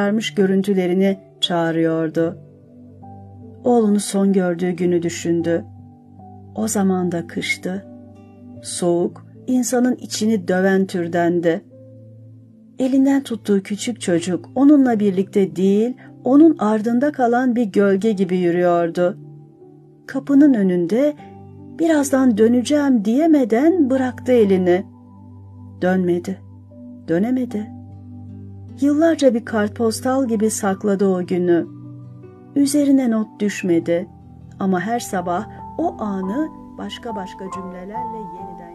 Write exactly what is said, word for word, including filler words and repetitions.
sarmış görüntülerini çağırıyordu. Oğlunu son gördüğü günü düşündü. O zaman da kıştı. Soğuk, insanın içini döven türdendi. Elinden tuttuğu küçük çocuk onunla birlikte değil, onun ardında kalan bir gölge gibi yürüyordu. Kapının önünde birazdan döneceğim diyemeden bıraktı elini. Dönmedi, dönemedi. Yıllarca bir kartpostal gibi sakladı o günü. Üzerine not düşmedi ama her sabah o anı başka başka cümlelerle yeniden